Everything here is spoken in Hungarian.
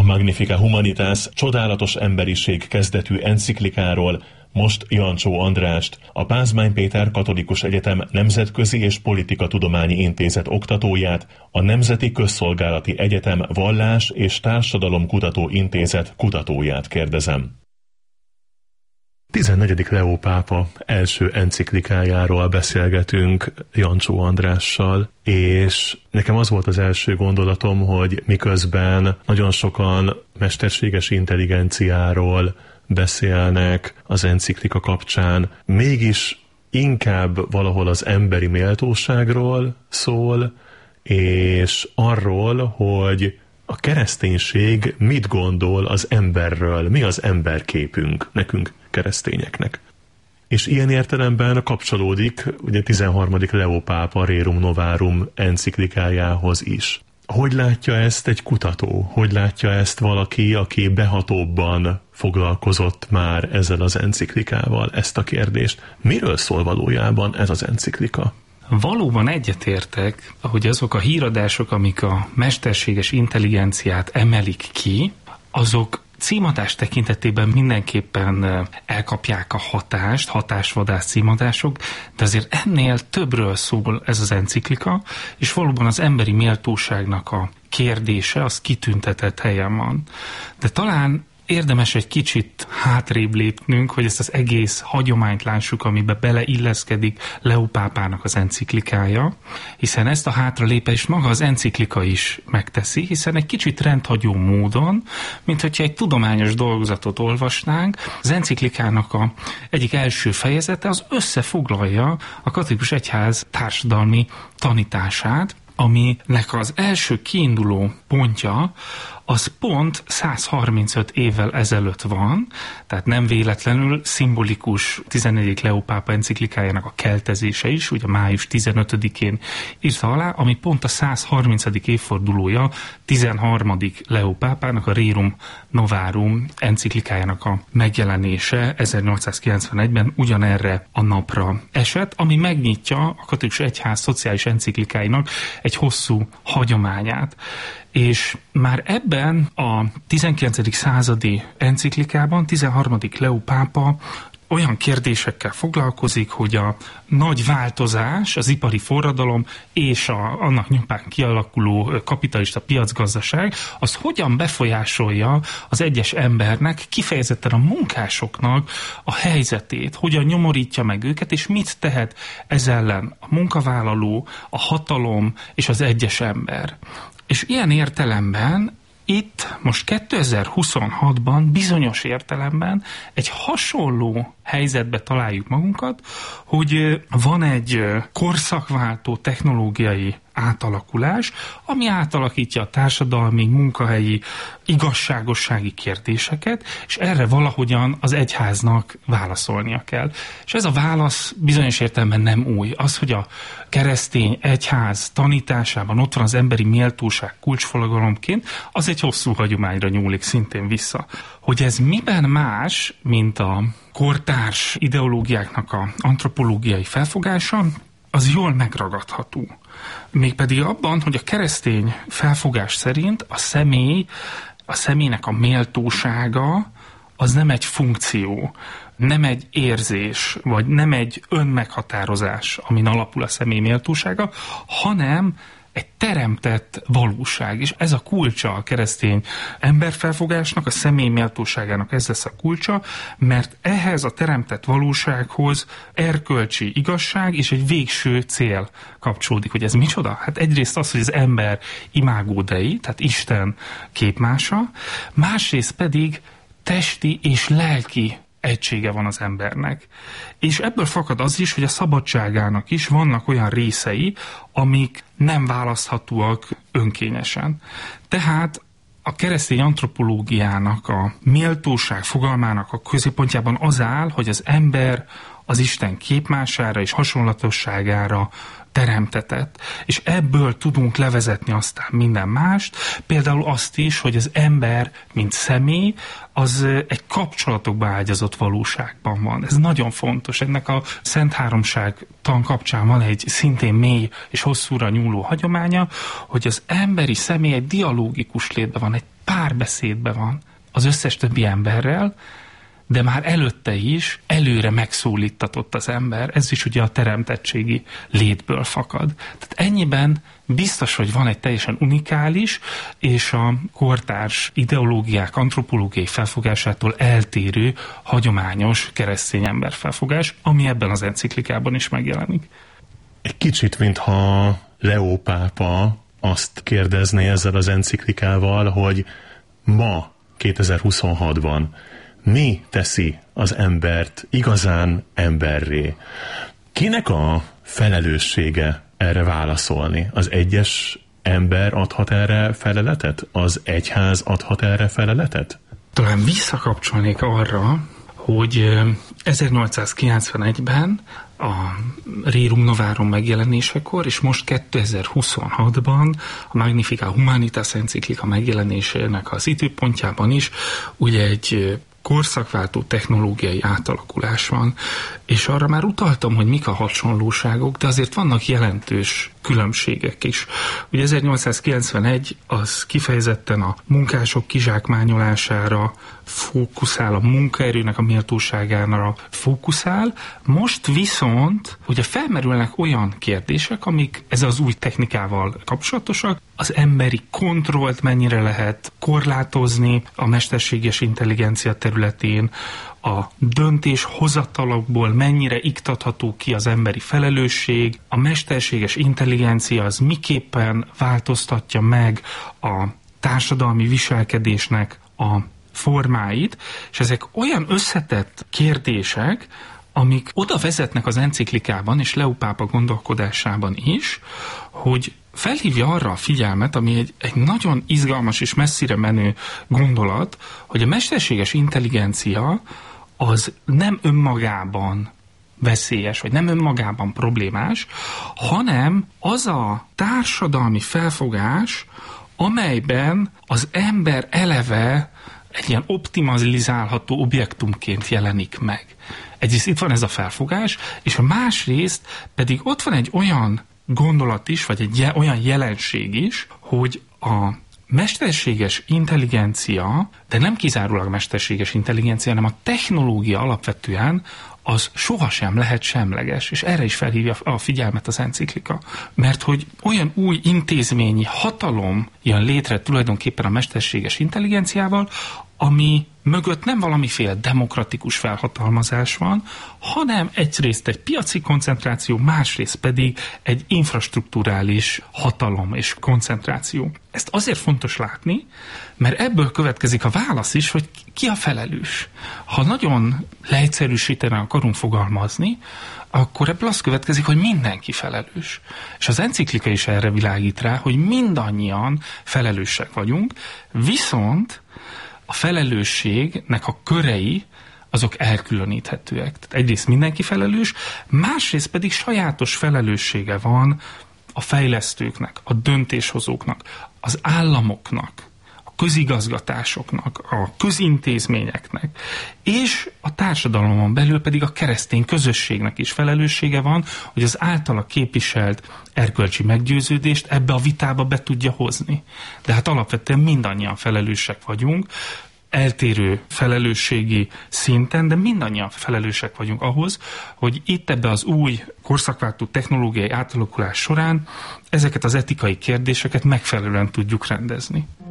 Magnifica Humanitas csodálatos emberiség kezdetű enciklikáról most Jancsó Andrást, a Pázmány Péter Katolikus Egyetem Nemzetközi és Politikatudományi Intézet oktatóját, a Nemzeti Közszolgálati Egyetem Vallás- és Társadalomkutató Intézet kutatóját kérdezem. 14. Leó pápa első enciklikájáról beszélgetünk Jancsó Andrással, és nekem az volt az első gondolatom, hogy miközben nagyon sokan mesterséges intelligenciáról beszélnek az enciklika kapcsán, mégis inkább valahol az emberi méltóságról szól, és arról, hogy a kereszténység mit gondol az emberről, mi az emberképünk nekünk keresztényeknek. És ilyen értelemben kapcsolódik ugye 13. Leó pápa Rerum Novarum enciklikájához is. Hogy látja ezt egy kutató? Hogy látja ezt valaki, aki behatóbban foglalkozott már ezzel az enciklikával, ezt a kérdést? Miről szól valójában ez az enciklika? Valóban egyetértek, hogy azok a híradások, amik a mesterséges intelligenciát emelik ki, azok címadás tekintetében mindenképpen elkapják a hatást, hatásvadász címadások, de azért ennél többről szól ez az enciklika, és valóban az emberi méltóságnak a kérdése az kitüntetett helyen van. De talán érdemes egy kicsit hátrébb lépnünk, hogy ezt az egész hagyományt lássuk, amiben beleilleszkedik Leó pápának az enciklikája, hiszen ezt a hátralépést maga az enciklika is megteszi, hiszen egy kicsit rendhagyó módon, mint hogyha egy tudományos dolgozatot olvasnánk, az enciklikának a egyik első fejezete az összefoglalja a katolikus egyház társadalmi tanítását, aminek az első kiinduló pontja az pont 135 évvel ezelőtt van, tehát nem véletlenül szimbolikus 14. Leó pápa enciklikájának a keltezése is, ugye május 15-én írta alá, ami pont a 130. évfordulója 13. Leó pápának a Rerum Novarum enciklikájának a megjelenése 1891-ben ugyanerre a napra esett, ami megnyitja a katolikus egyház szociális enciklikáinak egy hosszú hagyományát. És már ebben a 19. századi enciklikában 13. Leó pápa olyan kérdésekkel foglalkozik, hogy a nagy változás, az ipari forradalom és annak nyomán kialakuló kapitalista piacgazdaság, az hogyan befolyásolja az egyes embernek, kifejezetten a munkásoknak a helyzetét, hogyan nyomorítja meg őket, és mit tehet ez ellen a munkavállaló, a hatalom és az egyes ember. És ilyen értelemben itt most 2026-ban bizonyos értelemben egy hasonló helyzetbe találjuk magunkat, hogy van egy korszakváltó technológiai átalakulás, ami átalakítja a társadalmi, munkahelyi, igazságossági kérdéseket, és erre valahogyan az egyháznak válaszolnia kell. És ez a válasz bizonyos értelemben nem új. Az, hogy a keresztény egyház tanításában ott van az emberi méltóság kulcsfogalomként, az egy hosszú hagyományra nyúlik szintén vissza. Hogy ez miben más, mint a kortárs ideológiáknak a antropológiai felfogása, az jól megragadható. Mégpedig abban, hogy a keresztény felfogás szerint a személynek a méltósága az nem egy funkció, nem egy érzés, vagy nem egy önmeghatározás, amin alapul a személy méltósága, hanem egy teremtett valóság, és ez a kulcsa a keresztény emberfelfogásnak, a személy méltóságának ez lesz a kulcsa, mert ehhez a teremtett valósághoz erkölcsi igazság és egy végső cél kapcsolódik. Hogy ez micsoda? Hát egyrészt az, hogy az ember imágo Dei, tehát Isten képmása, másrészt pedig testi és lelki egysége van az embernek. És ebből fakad az is, hogy a szabadságának is vannak olyan részei, amik nem választhatóak önkényesen. Tehát a keresztény antropológiának a méltóság fogalmának a középpontjában az áll, hogy az ember az Isten képmására és hasonlatosságára teremtetett. És ebből tudunk levezetni aztán minden mást, például azt is, hogy az ember, mint személy, az egy kapcsolatokba ágyazott valóságban van. Ez nagyon fontos. Ennek a Szent Háromság tan kapcsán van egy szintén mély és hosszúra nyúló hagyománya, hogy az emberi személy egy dialógikus létben van, egy párbeszédben van az összes többi emberrel, de már előtte is előre megszólítatott az ember. Ez is ugye a teremtettségi létből fakad. Tehát ennyiben biztos, hogy van egy teljesen unikális és a kortárs ideológiák antropológiai felfogásától eltérő, hagyományos keresztény ember felfogás, ami ebben az enciklikában is megjelenik. Egy kicsit, mintha Leó pápa azt kérdezné ezzel az enciklikával, hogy ma, 2026-ban mi teszi az embert igazán emberré? Kinek a felelőssége erre válaszolni? Az egyes ember adhat erre feleletet? Az egyház adhat erre feleletet? Talán visszakapcsolnék arra, hogy 1891-ben a Rerum Novarum megjelenésekor, és most 2026-ban a Magnificat Humanitas enциklika megjelenésének az időpontjában is ugye egy korszakváltó technológiai átalakulás van, és arra már utaltam, hogy mik a hasonlóságok, de azért vannak jelentős különbségek is. Ugye 1891 az kifejezetten a munkások kizsákmányolására fókuszál, a munkaerőnek a méltóságára fókuszál, most viszont ugye felmerülnek olyan kérdések, amik ezzel az új technikával kapcsolatosak, az emberi kontrollt mennyire lehet korlátozni a mesterséges intelligencia területén, a döntéshozatalokból mennyire iktatható ki az emberi felelősség, a mesterséges intelligencia az miképpen változtatja meg a társadalmi viselkedésnek a formáit, és ezek olyan összetett kérdések, amik oda vezetnek az enciklikában és Leó pápa gondolkodásában is, hogy felhívja arra a figyelmet, ami egy nagyon izgalmas és messzire menő gondolat, hogy a mesterséges intelligencia az nem önmagában veszélyes, vagy nem önmagában problémás, hanem az a társadalmi felfogás, amelyben az ember eleve egy ilyen optimalizálható objektumként jelenik meg. Egyrészt itt van ez a felfogás, és a másrészt pedig ott van egy olyan gondolat is, vagy egy olyan jelenség is, hogy a mesterséges intelligencia, de nem kizárólag mesterséges intelligencia, hanem a technológia alapvetően az sohasem lehet semleges, és erre is felhívja a figyelmet az enciklika. Mert hogy olyan új intézményi hatalom jön létre tulajdonképpen a mesterséges intelligenciával, ami mögött nem valamiféle demokratikus felhatalmazás van, hanem egyrészt egy piaci koncentráció, másrészt pedig egy infrastrukturális hatalom és koncentráció. Ezt azért fontos látni, mert ebből következik a válasz is, hogy ki a felelős. Ha nagyon leegyszerűsíteni akarunk fogalmazni, akkor ebből az következik, hogy mindenki felelős. És az enciklika is erre világít rá, hogy mindannyian felelősek vagyunk, viszont a felelősségnek a körei azok elkülöníthetőek. Tehát egyrészt mindenki felelős, másrészt pedig sajátos felelőssége van a fejlesztőknek, a döntéshozóknak, az államoknak, a közigazgatásoknak, a közintézményeknek, és a társadalomon belül pedig a keresztény közösségnek is felelőssége van, hogy az általa képviselt erkölcsi meggyőződést ebbe a vitába be tudja hozni. De hát alapvetően mindannyian felelősek vagyunk, eltérő felelősségi szinten, de mindannyian felelősek vagyunk ahhoz, hogy itt ebbe az új korszakváltó technológiai átalakulás során ezeket az etikai kérdéseket megfelelően tudjuk rendezni.